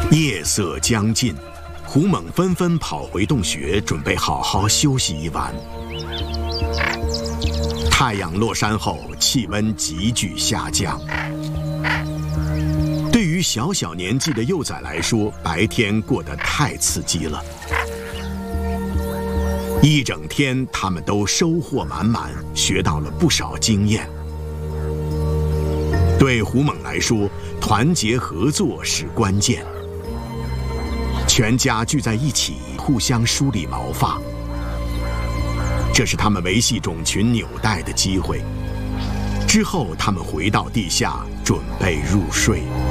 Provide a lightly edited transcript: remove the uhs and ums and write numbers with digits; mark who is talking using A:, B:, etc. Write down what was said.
A: 夜色将近，虎猛纷纷跑回洞穴，准备好好休息一晚。太阳落山后，气温急剧下降。对于小小年纪的幼崽来说，白天过得太刺激了。一整天，他们都收获满满，学到了不少经验。对虎猛来说，团结合作是关键。全家聚在一起，互相梳理毛发，这是他们维系种群纽带的机会。之后，他们回到地下，准备入睡。